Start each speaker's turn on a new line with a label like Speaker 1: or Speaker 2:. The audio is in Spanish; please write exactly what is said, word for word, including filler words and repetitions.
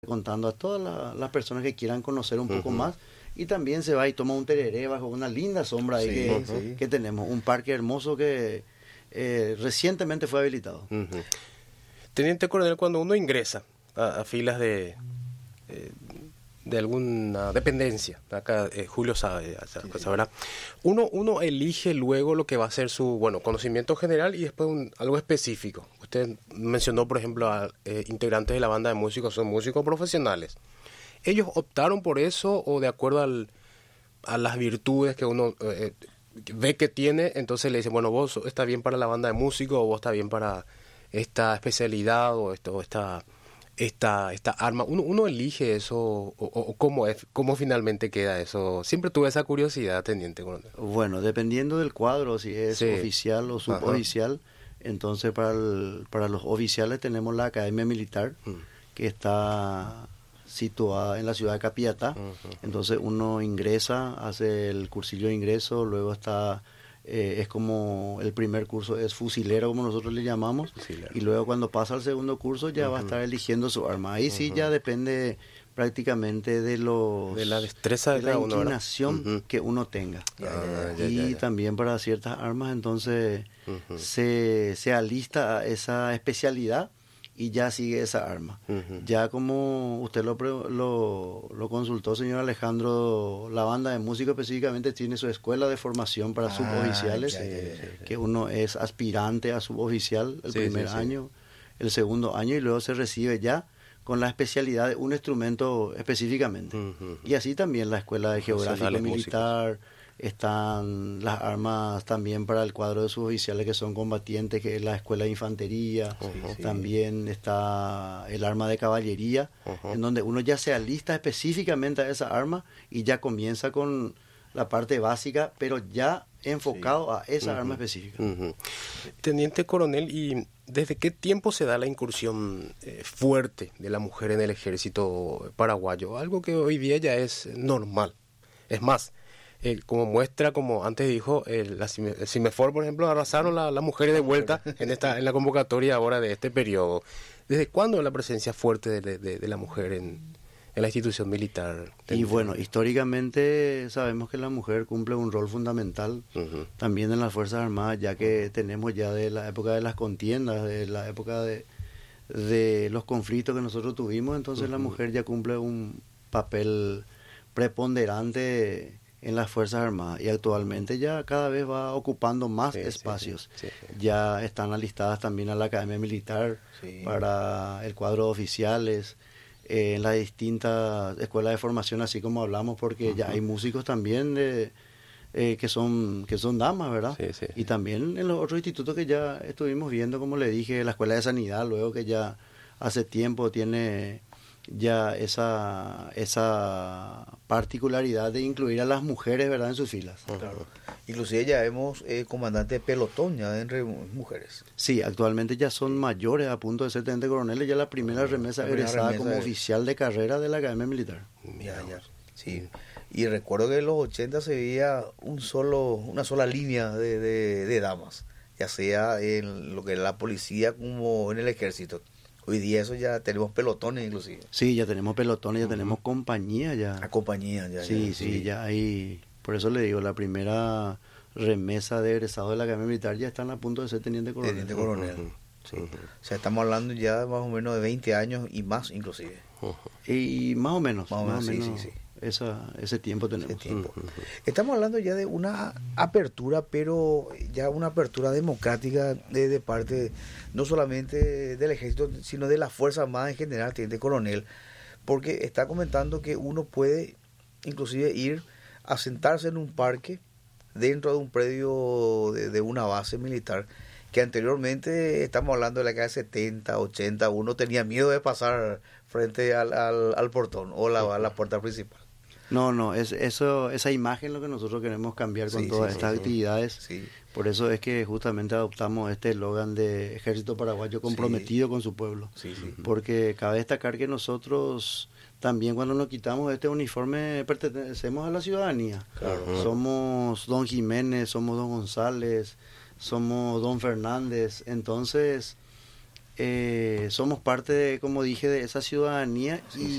Speaker 1: contando a todas la- las personas que quieran conocer un poco más. Y también se va y toma un tereré bajo una linda sombra ahí
Speaker 2: Sí,
Speaker 1: que,
Speaker 2: sí.
Speaker 1: que tenemos. Un parque hermoso que eh, recientemente fue habilitado.
Speaker 3: Ujú. Teniente coronel, cuando uno ingresa a, a filas de, eh, de alguna dependencia, acá eh, Julio sabe, sabe, sabrá, uno, uno elige luego lo que va a ser su, bueno, conocimiento general y después un- algo específico. Usted mencionó, por ejemplo, a eh, integrantes de la banda de músicos, son músicos profesionales. ¿Ellos optaron por eso o de acuerdo al, a las virtudes que uno eh, ve que tiene, entonces le dicen, bueno, vos está bien para la banda de músicos o vos está bien para esta especialidad o esto, o esta, esta, esta arma? ¿Uno, uno elige eso o, o- o cómo es, cómo finalmente queda eso? Siempre tuve esa curiosidad, teniente coronel.
Speaker 1: Bueno, dependiendo del cuadro, si es
Speaker 3: Sí.
Speaker 1: oficial o
Speaker 3: Ajá.
Speaker 1: suboficial, entonces para, el- para los oficiales tenemos la Academia Militar,
Speaker 3: Mm.
Speaker 1: que está situada en la ciudad de Capiatá.
Speaker 3: Ujú.
Speaker 1: Entonces uno ingresa, hace el cursillo de ingreso, luego está, eh, es como el primer curso es fusilero, como nosotros le llamamos,
Speaker 3: Fusilero.
Speaker 1: y luego cuando pasa al segundo curso ya va a estar eligiendo su arma. Ahí sí ya depende prácticamente de los
Speaker 3: De la destreza de
Speaker 1: de la
Speaker 3: cada uno, ¿verdad?
Speaker 1: inclinación
Speaker 3: Ujú.
Speaker 1: que uno tenga.
Speaker 3: Ah, ya,
Speaker 1: Y
Speaker 3: ya, ya.
Speaker 1: también para ciertas armas entonces
Speaker 3: Ujú.
Speaker 1: se, se alista a esa especialidad y ya sigue esa arma.
Speaker 3: Ujú.
Speaker 1: Ya como usted lo, pre- lo, lo consultó, señor Alejandro, la banda de música específicamente tiene su escuela de formación para
Speaker 2: Ah,
Speaker 1: suboficiales,
Speaker 2: ya, ya, ya, ya.
Speaker 1: que uno es aspirante a suboficial el
Speaker 3: Sí,
Speaker 1: primer
Speaker 3: sí, sí.
Speaker 1: año, el segundo año y luego se recibe ya con la especialidad de un instrumento específicamente.
Speaker 3: Ujú.
Speaker 1: Y así también la escuela de geográfico
Speaker 3: Profesionales
Speaker 1: militar, están las armas también para el cuadro de suboficiales que son combatientes, que es la escuela de infantería,
Speaker 3: Ujú.
Speaker 2: sí.
Speaker 1: también está el arma de caballería,
Speaker 3: Ujú.
Speaker 1: en donde uno ya se alista específicamente a esa arma y ya comienza con la parte básica, pero ya enfocado a esa arma específica.
Speaker 3: Ujú. Teniente coronel, ¿y desde qué tiempo se da la incursión eh, fuerte de la mujer en el ejército paraguayo? Algo que hoy día ya es normal. Es más, eh, como muestra, como antes dijo, el, la Cime- el Cimefor, por ejemplo, arrasaron la- las mujeres de vuelta en esta en la convocatoria ahora de este periodo. ¿Desde cuándo la presencia fuerte de, de- de- de la mujer en, en la institución militar?
Speaker 1: Y bueno, históricamente sabemos que la mujer cumple un rol fundamental
Speaker 3: Ujú.
Speaker 1: también en las Fuerzas Armadas, ya que tenemos ya de la época de las contiendas, de la época de, de los conflictos que nosotros tuvimos, entonces la mujer ya cumple un papel preponderante en las Fuerzas Armadas y actualmente ya cada vez va ocupando más
Speaker 3: Sí, sí,
Speaker 1: espacios.
Speaker 3: sí, sí, sí.
Speaker 1: Ya están alistadas también a la Academia Militar
Speaker 2: Sí.
Speaker 1: para el cuadro de oficiales, eh, en las distintas escuelas de formación, así como hablamos, porque ya hay músicos también de, eh, que son que son damas, ¿verdad?
Speaker 3: Sí, sí.
Speaker 1: Y también en los otros institutos que ya estuvimos viendo, como le dije, la Escuela de Sanidad, luego que ya hace tiempo tiene ya esa esa particularidad de incluir a las mujeres, ¿verdad?, en sus filas.
Speaker 2: Claro. Inclusive ya vemos eh, comandante de pelotón ya entre mujeres.
Speaker 1: Sí, actualmente ya son mayores a punto de ser teniente coroneles, ya la primera remesa
Speaker 2: la primera
Speaker 1: egresada
Speaker 2: remesa
Speaker 1: como
Speaker 2: de-
Speaker 1: oficial de carrera de la Academia Militar.
Speaker 2: Ya, ya. Sí. Y recuerdo que en los ochenta se veía un solo, una sola línea de, de, de damas, ya sea en lo que es la policía como en el ejército. Hoy día eso ya tenemos pelotones inclusive.
Speaker 1: Sí, ya tenemos pelotones, ya tenemos compañía ya.
Speaker 2: La compañía ya.
Speaker 1: Sí,
Speaker 2: ya,
Speaker 1: sí, ya hay. Por eso le digo, la primera remesa de egresados de la Academia Militar ya están a punto de ser teniente coronel.
Speaker 2: Teniente coronel.
Speaker 3: Ujú.
Speaker 2: Sí. O sea, estamos hablando ya de más o menos de veinte años y más inclusive.
Speaker 3: Ujú.
Speaker 1: Y, más o menos,
Speaker 2: Más o
Speaker 1: más o
Speaker 2: menos, sí,
Speaker 1: menos,
Speaker 2: sí, sí.
Speaker 1: Esa, ese tiempo tenemos.
Speaker 2: Ese tiempo. Estamos hablando ya de una apertura, pero ya una apertura democrática de, de parte no solamente del ejército, sino de las Fuerzas Armadas en general, teniente coronel, porque está comentando que uno puede inclusive ir a sentarse en un parque dentro de un predio de, de una base militar, que anteriormente, estamos hablando de la década de setenta, ochenta, uno tenía miedo de pasar frente al, al, al portón o la, a la puerta principal.
Speaker 1: No, no, es eso, esa imagen es lo que nosotros queremos cambiar con
Speaker 2: Sí,
Speaker 1: todas
Speaker 2: sí,
Speaker 1: estas
Speaker 2: sí.
Speaker 1: actividades.
Speaker 2: Sí.
Speaker 1: Por eso es que justamente adoptamos este eslogan de Ejército Paraguayo comprometido con su pueblo.
Speaker 2: Sí, sí.
Speaker 1: Porque cabe destacar que nosotros también cuando nos quitamos este uniforme pertenecemos a la ciudadanía.
Speaker 2: Claro.
Speaker 1: Somos don Jiménez, somos don González, somos don Fernández, entonces eh, somos parte de, como dije, de esa ciudadanía y